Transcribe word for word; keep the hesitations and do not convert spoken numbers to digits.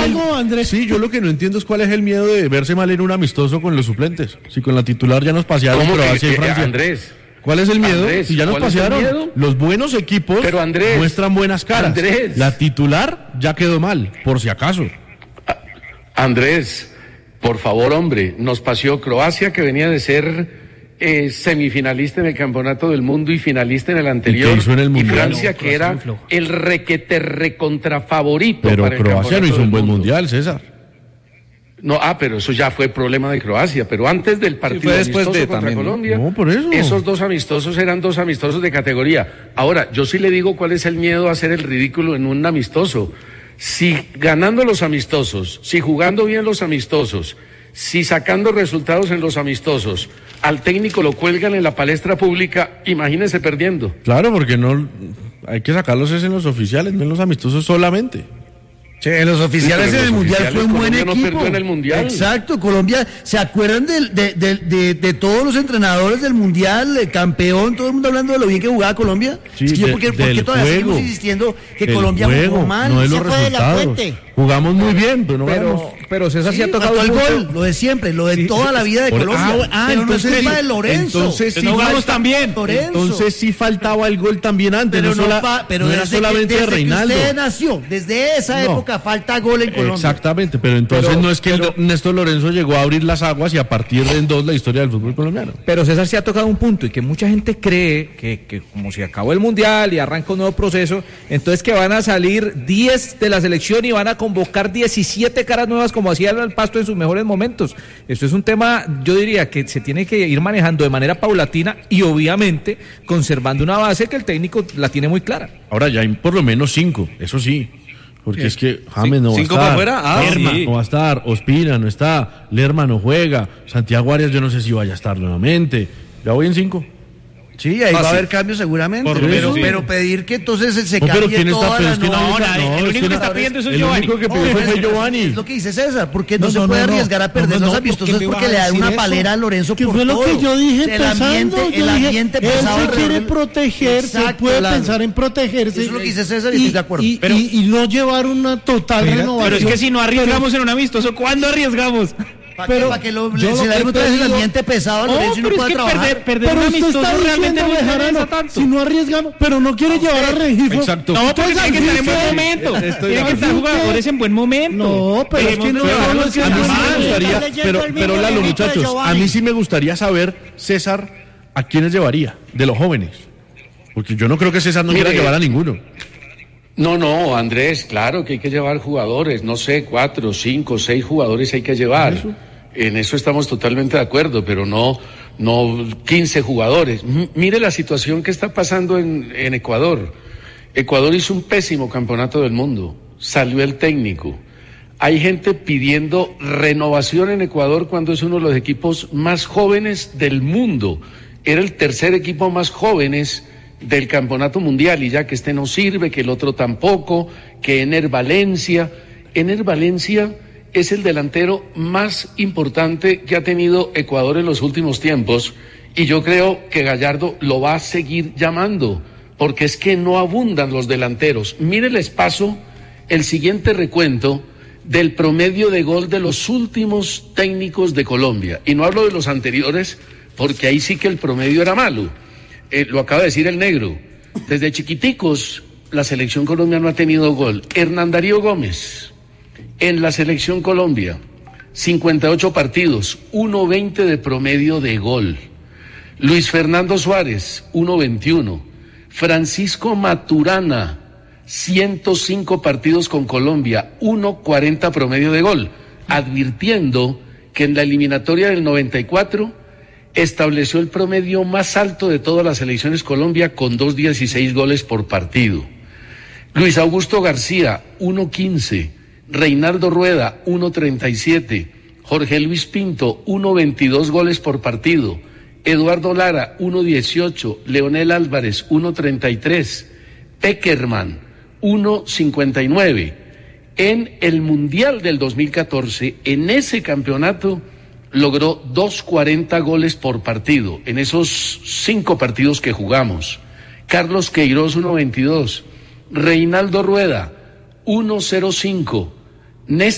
algo, Andrés? Sí, yo lo que no entiendo es cuál es el miedo de verse mal en un amistoso con los suplentes. Si con la titular ya nos pasearon Croacia y Francia. Andrés, ¿cuál es el miedo? Andrés, si ya nos pasearon, los buenos equipos Pero Andrés, muestran buenas caras. Andrés, la titular ya quedó mal, por si acaso. Andrés, por favor, hombre, nos paseó Croacia, que venía de ser eh, semifinalista en el Campeonato del Mundo y finalista en el anterior, ¿Y, hizo en el y mundial? Francia, no, que era el requete recontrafavorito. Pero para el Croacia no hizo un buen mundo. mundial, César. No, ah, pero eso ya fue problema de Croacia, pero antes del partido sí, fue después amistoso de, contra también, Colombia, no, por eso. esos dos amistosos eran dos amistosos de categoría. Ahora, yo sí le digo cuál es el miedo a hacer el ridículo en un amistoso. Si ganando los amistosos, si jugando bien los amistosos, si sacando resultados en los amistosos, al técnico lo cuelgan en la palestra pública, imagínese perdiendo. Claro, porque no hay que sacarlos es en los oficiales, no en los amistosos solamente. Che, los oficiales Sí, en el Mundial fue un buen Colombia no equipo. perdió en el Mundial. Exacto, Colombia, ¿se acuerdan de, de, de, de, de todos los entrenadores del Mundial, el campeón, todo el mundo hablando de lo bien que jugaba Colombia? Sí, es que yo, de, ¿por qué, ¿por qué todavía juego, seguimos insistiendo que el Colombia juego, jugó mal? no de los Se fue de la resultados. fuente. Jugamos muy bien, pero no Pero, ganamos. pero César sí, Sí, ha tocado faltó un el punto. gol, lo de siempre, lo de Sí, toda la vida de Por- Colombia. ah, ah, pero no es entonces culpa sí, de Lorenzo. entonces sí no jugamos falta- tan bien. Lorenzo. Entonces sí faltaba el gol también antes, pero no, no, sola- pa, pero no era desde solamente que, de desde Reinaldo. que usted nació, desde esa No. época falta gol en Colombia. Exactamente, pero entonces Pero- no es que pero- el Néstor Lorenzo llegó a abrir las aguas y a partir de en dos la historia del fútbol colombiano. Pero César sí ha tocado un punto y que mucha gente cree que, que como se acabó el Mundial y arranca un nuevo proceso, entonces que van a salir diez de la selección y van a convocar diecisiete caras nuevas como hacía el Pasto en sus mejores momentos. Esto es un tema, yo diría, que se tiene que ir manejando de manera paulatina y obviamente conservando una base que el técnico la tiene muy clara. Ahora ya hay por lo menos cinco, eso sí. Porque es que James no va a ¿Cinco estar, para afuera? Ah, Lerma sí. no va a estar, Ospina no está, Lerma no juega, Santiago Arias yo no sé si vaya a estar nuevamente. Ya voy en cinco. Sí, ahí Ah, va a sí. haber cambios seguramente, Por lo pero, menos, sí. pero pedir que entonces se No, pero cambie ¿quién está? toda Pero la es que nómina. no, No, nadie, no, el es único que que no- está pidiendo eso es el Giovanni. único que pidió No, fue es- Giovanni. Es lo que dice César, porque no, No, se no, puede no, no. arriesgar a perder No, no, los no, amistosos ¿por qué me porque vas a le dan decir una eso? palera a Lorenzo ¿Qué por fue lo todo. que yo dije el empezando? ambiente, Yo el dije, ambiente él pesado se alrededor quiere del- protegerse, Exacto, puede claro. pensar en protegerse. Eso es lo que dice César y estoy de acuerdo. Y, Pero- y- y no llevar una total Pero renovación. es que si no arriesgamos en un amistoso, ¿cuándo arriesgamos? ¿Para pero qué, para que lo, yo le, se lo le que dé otra vez el pedido- ambiente pesado a No, Lorenzo y no pero es pueda que trabajar? perder, perder Pero un usted amistoso está realmente diciendo, no Bejarano, interesa tanto. si no arriesgamos, pero no quiere llevar a Rengifo. Exacto. No, porque Entonces, tiene que estar en buen sí, momento. estoy Tiene de que estar acuerdo. jugadores en buen momento. No, pero es que no, Dejemos de no, no, dejarlos es que A mí sí Ah, me está gustaría, leyendo pero, el pero mismo Lalo, librito de muchachos, a Giovanni. mí sí me gustaría saber, César, a quiénes llevaría, de los jóvenes. Porque yo no creo que César no Mire, quiera llevar a ninguno. No, no, Andrés, claro que hay que llevar jugadores, no sé, cuatro, cinco, seis jugadores hay que llevar. ¿Eso? En eso estamos totalmente de acuerdo, pero no, no quince jugadores. M- mire la situación que está pasando en, en Ecuador. Ecuador hizo un pésimo campeonato del mundo, salió el técnico. Hay gente pidiendo renovación en Ecuador cuando es uno de los equipos más jóvenes del mundo. Era el tercer equipo más jóvenes del campeonato mundial y ya que este no sirve, que el otro tampoco, que Ener Valencia. Ener Valencia es el delantero más importante que ha tenido Ecuador en los últimos tiempos y yo creo que Gallardo lo va a seguir llamando porque es que no abundan los delanteros. Mire, les paso el siguiente recuento del promedio de gol de los últimos técnicos de Colombia y no hablo de los anteriores porque ahí sí que el promedio era malo. Eh, lo acaba de decir el negro. Desde chiquiticos la selección Colombia no ha tenido gol. Hernán Darío Gómez en la selección Colombia, cincuenta y ocho partidos, uno veinte de promedio de gol. Luis Fernando Suárez, uno veintiuno. Francisco Maturana, ciento cinco partidos con Colombia, uno cuarenta promedio de gol, advirtiendo que en la eliminatoria del noventa y cuatro estableció el promedio más alto de todas las selecciones Colombia con dos dieciséis goles por partido. Luis Augusto García, uno quince. Reinaldo Rueda, uno treinta y siete. Jorge Luis Pinto, uno veintidós goles por partido. Eduardo Lara, uno dieciocho. Leonel Álvarez, uno treinta y tres. Peckerman, uno cincuenta y nueve. En el Mundial del dos mil catorce, en ese campeonato, logró dos cuarenta goles por partido, en esos cinco partidos que jugamos. Carlos Queiroz, uno veintidós. Reinaldo Rueda, uno cero cinco. Néstor